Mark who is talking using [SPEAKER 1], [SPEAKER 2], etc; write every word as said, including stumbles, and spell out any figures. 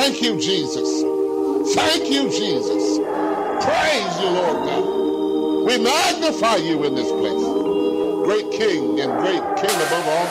[SPEAKER 1] Thank you, Jesus. Thank you, Jesus. Praise you, Lord God. We magnify you in this place. Great King and great King above all.